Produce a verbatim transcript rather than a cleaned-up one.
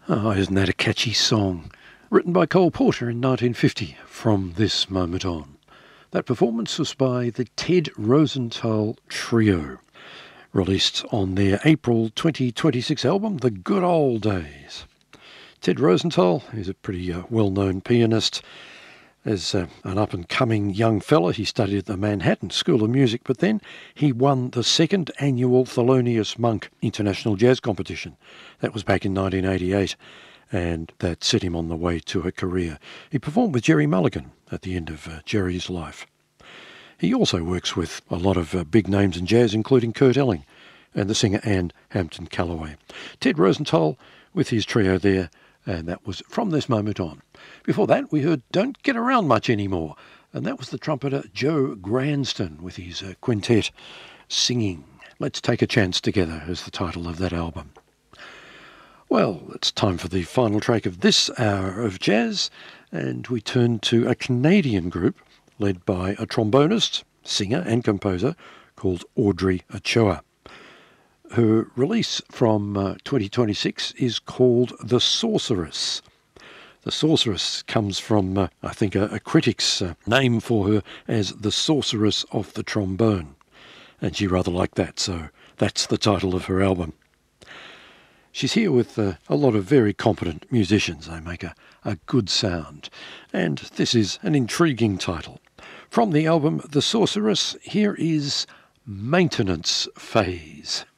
Oh, isn't that a catchy song? Written by Cole Porter in nineteen fifty, From This Moment On. That performance was by the Ted Rosenthal Trio, released on their April twenty twenty-six album, The Good Old Days. Ted Rosenthal is a pretty uh, well-known pianist. As uh, an up-and-coming young fella, he studied at the Manhattan School of Music, but then he won the second annual Thelonious Monk International Jazz Competition. That was back in nineteen eighty-eight, and that set him on the way to a career. He performed with Gerry Mulligan at the end of uh, Gerry's life. He also works with a lot of uh, big names in jazz, including Kurt Elling and the singer Ann Hampton Callaway. Ted Rosenthal with his trio there, and that was From This Moment On. Before that, we heard Don't Get Around Much Anymore, and that was the trumpeter Joe Granston with his uh, quintet singing Let's Take a Chance Together is the title of that album. Well, it's time for the final track of this hour of jazz, and we turn to a Canadian group led by a trombonist, singer and composer called Audrey Ochoa. Her release from uh, twenty twenty-six is called The Sorceress. The Sorceress comes from, uh, I think, a, a critic's uh, name for her as the Sorceress of the Trombone. And she rather liked that, so that's the title of her album. She's here with uh, a lot of very competent musicians. They make a, a good sound. And this is an intriguing title. From the album The Sorceress, here is Maintenance Phase.